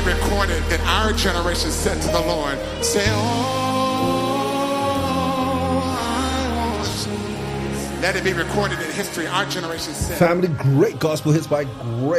recorded that our generation said to the Lord, say, let it be recorded in history. Our generation said. Family, great gospel hits by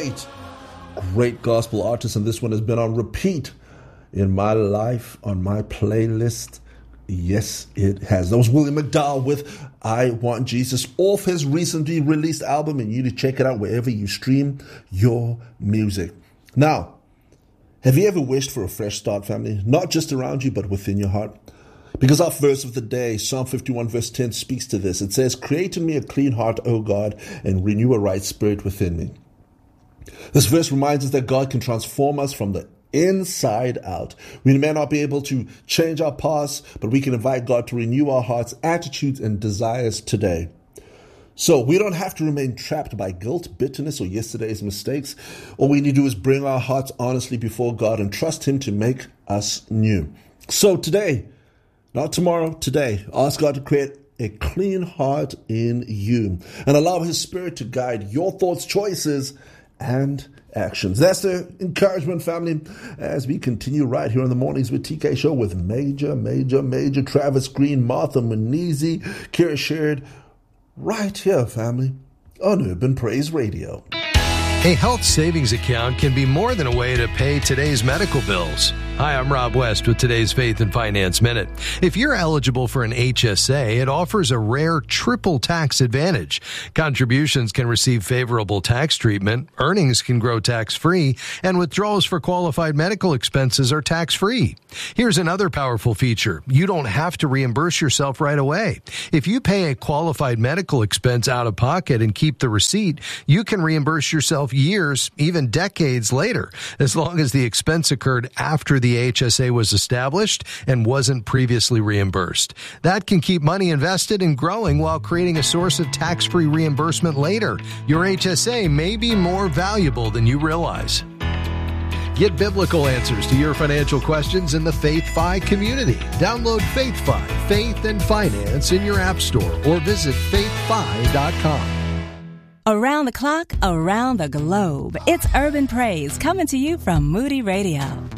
great gospel artists, and this one has been on repeat in my life, on my playlist. Yes, it has. That was William McDowell with I Want Jesus off his recently released album, and you need to check it out wherever you stream your music. Now, have you ever wished for a fresh start, family? Not just around you, but within your heart? Because our verse of the day, Psalm 51 verse 10, speaks to this. It says, create in me a clean heart, O God, and renew a right spirit within me. This verse reminds us that God can transform us from the inside out. We may not be able to change our past, but we can invite God to renew our hearts, attitudes, and desires today. So we don't have to remain trapped by guilt, bitterness, or yesterday's mistakes. All we need to do is bring our hearts honestly before God and trust Him to make us new. So today, not tomorrow, today, ask God to create a clean heart in you and allow His Spirit to guide your thoughts, choices, and actions. That's the encouragement, family, as we continue right here on the Mornings with TK show with Major Travis Green, Martha Munizzi, Kira Sheard, right here, family, on Urban Praise Radio. A health savings account can be more than a way to pay today's medical bills. Hi, I'm Rob West with today's Faith and Finance Minute. If you're eligible for an HSA, it offers a rare triple tax advantage. Contributions can receive favorable tax treatment, earnings can grow tax-free, and withdrawals for qualified medical expenses are tax-free. Here's another powerful feature. You don't have to reimburse yourself right away. If you pay a qualified medical expense out of pocket and keep the receipt, you can reimburse yourself years, even decades later, as long as the expense occurred after the HSA was established and wasn't previously reimbursed. That can keep money invested and growing while creating a source of tax-free reimbursement later. Your HSA may be more valuable than you realize. Get biblical answers to your financial questions in the FaithFi community. Download FaithFi, Faith and Finance in your app store or visit faithfi.com. Around the clock, around the globe, it's Urban Praise coming to you from Moody Radio.